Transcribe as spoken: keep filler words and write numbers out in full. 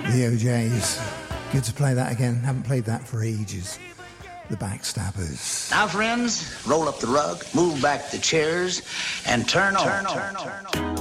The O Js. Good to play that again. Haven't played that for ages. The Backstabbers. Now, friends, roll up the rug, move back the chairs, and turn on. Turn on. Turn on.